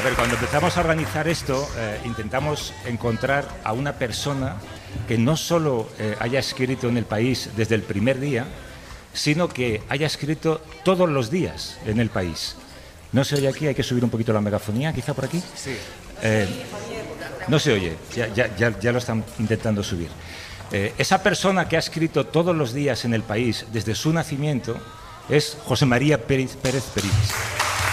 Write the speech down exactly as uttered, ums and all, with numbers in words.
ver, cuando empezamos a organizar esto, eh, intentamos encontrar a una persona que no solo eh, haya escrito en El País desde el primer día, sino que haya escrito todos los días en El País. No se oye aquí, hay que subir un poquito la megafonía, quizá por aquí. Sí. Eh, no se oye, ya, ya, ya, ya lo están intentando subir. Eh, esa persona que ha escrito todos los días en El País desde su nacimiento es José María Pérez Pérez Perines.